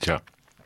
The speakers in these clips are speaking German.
Tja,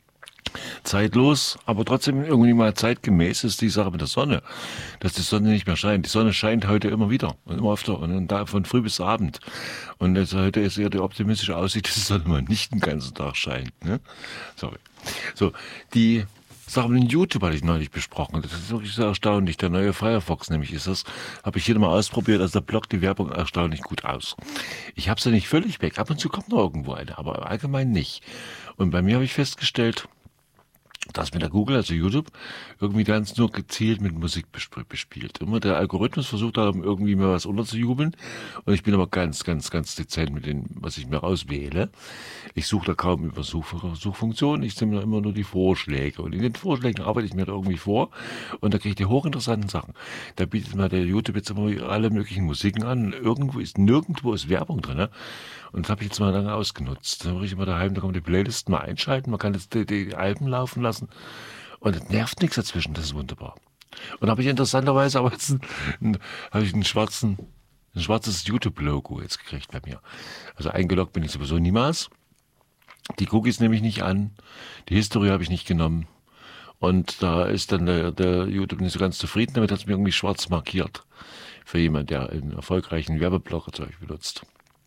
zeitlos, aber trotzdem irgendwie mal zeitgemäß ist die Sache mit der Sonne, dass die Sonne nicht mehr scheint. Die Sonne scheint heute immer wieder und immer öfter und da von früh bis Abend. Und jetzt, heute ist eher die optimistische Aussicht, dass die Sonne mal nicht den ganzen Tag scheint. Ne? Sorry. So, die Sache mit dem YouTube hatte ich neulich besprochen. Das ist wirklich sehr erstaunlich. Der neue Firefox nämlich ist das. Habe ich hier mal ausprobiert. Also da blockt die Werbung erstaunlich gut aus. Ich habe sie nicht völlig weg. Ab und zu kommt noch irgendwo eine, aber allgemein nicht. Und bei mir habe ich festgestellt, das mit der Google, also YouTube, irgendwie ganz nur gezielt mit Musik bespielt. Immer der Algorithmus versucht da irgendwie mir was unterzujubeln und ich bin aber ganz dezent mit dem, was ich mir auswähle. Ich suche da kaum über Suchfunktionen, ich sehe mir immer nur die Vorschläge und in den Vorschlägen arbeite ich mir da irgendwie vor und da kriege ich die hochinteressanten Sachen. Da bietet mir der YouTube jetzt immer alle möglichen Musiken an und nirgendwo ist Werbung drin. Ne? Und das habe ich jetzt mal lange ausgenutzt. Dann mache ich immer daheim, da kann man die Playlisten mal einschalten, man kann jetzt die Alben laufen lassen und es nervt nichts dazwischen, das ist wunderbar. Und habe ich interessanterweise aber jetzt habe ich ein schwarzes YouTube-Logo jetzt gekriegt bei mir. Also eingeloggt bin ich sowieso niemals. Die Cookies nehme ich nicht an, die History habe ich nicht genommen. Und da ist dann der YouTube nicht so ganz zufrieden damit, hat es mir irgendwie schwarz markiert. Für jemand, der einen erfolgreichen Werbeblocker zum Beispiel benutzt.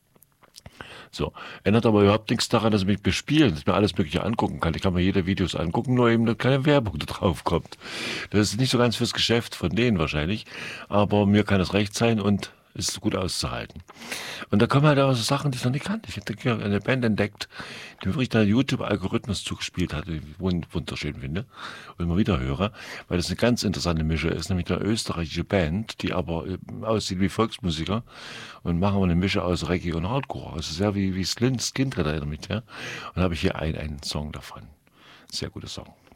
So, ändert aber überhaupt nichts daran, dass ich mich bespielen, dass ich mir alles Mögliche angucken kann. Ich kann mir jede Videos angucken, nur eben, dass keine Werbung da drauf kommt. Das ist nicht so ganz fürs Geschäft von denen wahrscheinlich, aber mir kann es recht sein und ist gut auszuhalten. Und da kommen halt auch so Sachen, die ich noch nicht kannte. Ich habe eine Band entdeckt, die mir wirklich der YouTube-Algorithmus zugespielt hat, die ich wunderschön finde und immer wieder höre, weil das eine ganz interessante Mische ist, nämlich eine österreichische Band, die aber aussieht wie Volksmusiker und machen eine Mische aus Reggae und Hardcore. Also sehr wie Skintred erinnert mich, ja. Und da habe ich hier einen Song davon. Sehr guter Song.